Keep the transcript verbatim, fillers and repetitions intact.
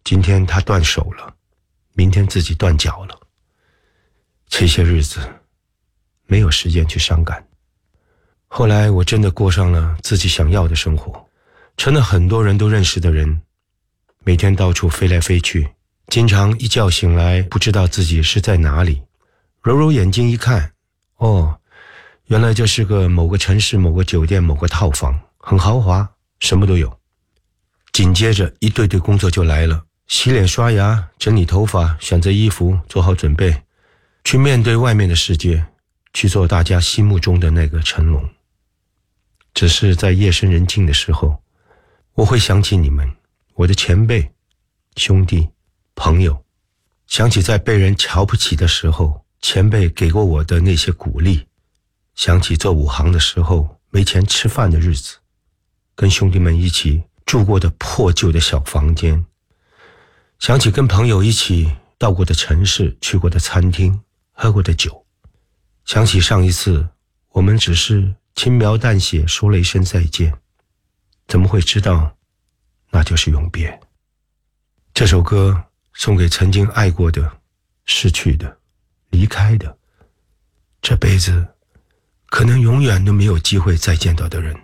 今天他断手了，明天自己断脚了。这些日子没有时间去伤感。后来我真的过上了自己想要的生活，成了很多人都认识的人，每天到处飞来飞去，经常一觉醒来不知道自己是在哪里，揉揉眼睛一看，哦，原来这是个某个城市某个酒店某个套房，很豪华，什么都有。紧接着一堆堆工作就来了，洗脸刷牙，整理头发，选择衣服，做好准备，去面对外面的世界，去做大家心目中的那个成龙。只是在夜深人静的时候，我会想起你们，我的前辈、兄弟、朋友，想起在被人瞧不起的时候，前辈给过我的那些鼓励，想起做武行的时候没钱吃饭的日子，跟兄弟们一起住过的破旧的小房间，想起跟朋友一起到过的城市，去过的餐厅，喝过的酒，想起上一次我们只是轻描淡写说了一声再见，怎么会知道那就是永别。这首歌送给曾经爱过的、失去的、离开的，这辈子可能永远都没有机会再见到的人。